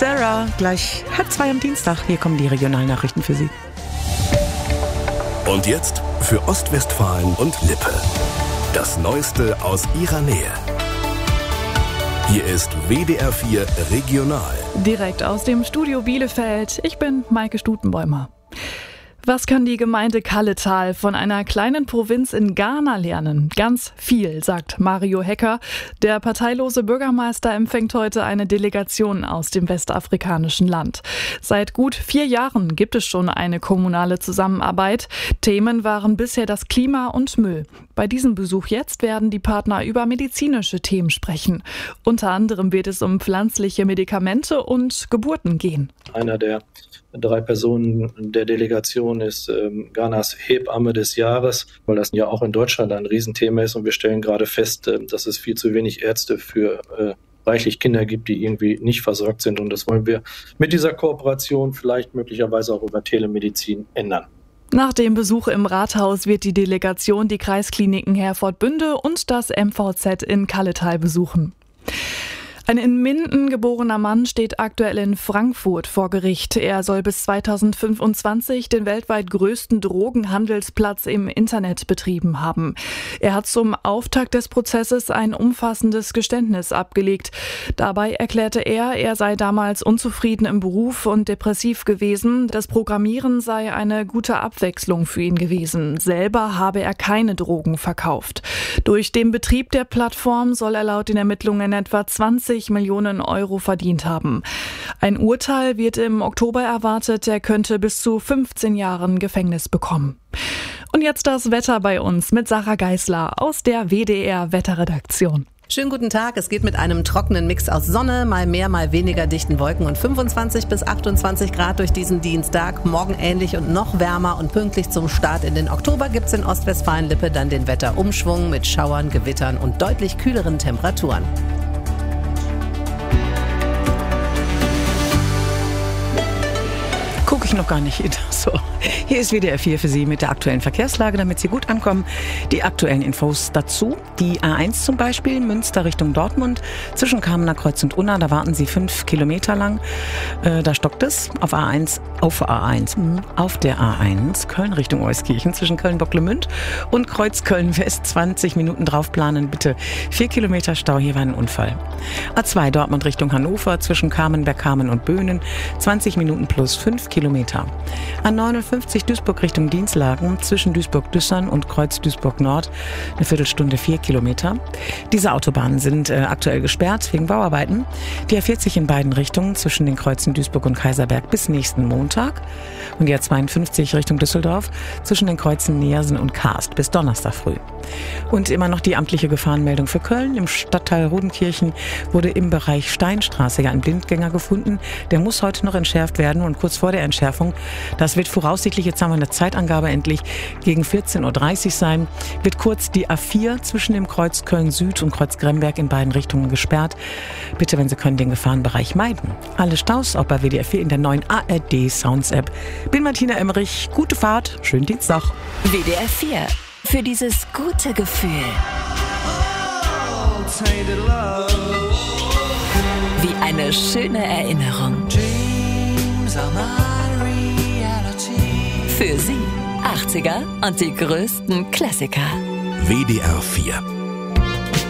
Sarah, gleich 1:30 am Dienstag. Hier kommen die Regionalnachrichten für Sie. Und jetzt für Ostwestfalen und Lippe. Das Neueste aus ihrer Nähe. Hier ist WDR 4 Regional. Direkt aus dem Studio Bielefeld. Ich bin Maike Stutenbäumer. Was kann die Gemeinde Kalletal von einer kleinen Provinz in Ghana lernen? Ganz viel, sagt Mario Hecker. Der parteilose Bürgermeister empfängt heute eine Delegation aus dem westafrikanischen Land. Seit gut 4 Jahren gibt es schon eine kommunale Zusammenarbeit. Themen waren bisher das Klima und Müll. Bei diesem Besuch jetzt werden die Partner über medizinische Themen sprechen. Unter anderem wird es um pflanzliche Medikamente und Geburten gehen. Einer der 3 Personen der Delegation ist Ghanas Hebamme des Jahres, weil das ja auch in Deutschland ein Riesenthema ist. Und wir stellen gerade fest, dass es viel zu wenig Ärzte für reichlich Kinder gibt, die irgendwie nicht versorgt sind. Und das wollen wir mit dieser Kooperation vielleicht möglicherweise auch über Telemedizin ändern. Nach dem Besuch im Rathaus wird die Delegation die Kreiskliniken Herford-Bünde und das MVZ in Kalletal besuchen. Ein in Minden geborener Mann steht aktuell in Frankfurt vor Gericht. Er soll bis 2025 den weltweit größten Drogenhandelsplatz im Internet betrieben haben. Er hat zum Auftakt des Prozesses ein umfassendes Geständnis abgelegt. Dabei erklärte er sei damals unzufrieden im Beruf und depressiv gewesen. Das Programmieren sei eine gute Abwechslung für ihn gewesen. Selber habe er keine Drogen verkauft. Durch den Betrieb der Plattform soll er laut den Ermittlungen etwa 20 Millionen Euro verdient haben. Ein Urteil wird im Oktober erwartet. Er könnte bis zu 15 Jahren Gefängnis bekommen. Und jetzt das Wetter bei uns mit Sarah Geisler aus der WDR Wetterredaktion. Schönen guten Tag. Es geht mit einem trockenen Mix aus Sonne, mal mehr, mal weniger dichten Wolken und 25 bis 28 Grad durch diesen Dienstag. Morgen ähnlich und noch wärmer und pünktlich zum Start in den Oktober gibt's in Ostwestfalen-Lippe dann den Wetterumschwung mit Schauern, Gewittern und deutlich kühleren Temperaturen. Gucke ich noch gar nicht hin. So, hier ist WDR 4 für Sie mit der aktuellen Verkehrslage, damit Sie gut ankommen. Die aktuellen Infos dazu. Die A1 zum Beispiel, Münster Richtung Dortmund, zwischen Kamener Kreuz und Unna, da warten Sie 5 Kilometer lang. Da stockt es auf der A1, Köln Richtung Euskirchen, zwischen Köln-Bocklemünd und Kreuz Köln-West, 20 Minuten draufplanen, bitte. 4 Kilometer Stau, hier war ein Unfall. A2 Dortmund Richtung Hannover, zwischen Kamenberg-Kamen und Böhnen, 20 Minuten plus 5 Kilometer. A59 Duisburg Richtung Dienstlagen, zwischen Duisburg-Düssern und Kreuz Duisburg-Nord, eine Viertelstunde 4 Kilometer. Diese Autobahnen sind aktuell gesperrt wegen Bauarbeiten. Die A40 in beiden Richtungen, zwischen den Kreuzen Duisburg und Kaiserberg bis nächsten Montag. Und die A52 Richtung Düsseldorf, zwischen den Kreuzen Neersen und Karst bis Donnerstag früh. Und immer noch die amtliche Gefahrenmeldung für Köln. Im Stadtteil Rodenkirchen wurde im Bereich Steinstraße ein Blindgänger gefunden. Der muss heute noch entschärft werden und kurz vor der Entschärfung, das wird voraussichtlich, jetzt haben wir eine Zeitangabe endlich, gegen 14.30 Uhr sein, wird kurz die A4 zwischen dem Kreuz Köln-Süd und Kreuz Gremberg in beiden Richtungen gesperrt. Bitte, wenn Sie können, den Gefahrenbereich meiden. Alle Staus auch bei WDR 4 in der neuen ARD Sounds App. Bin Martina Emmerich, gute Fahrt, schönen Dienstag. WDR 4, für dieses gute Gefühl. Wie eine schöne Erinnerung. Für Sie 80er und die größten Klassiker. WDR 4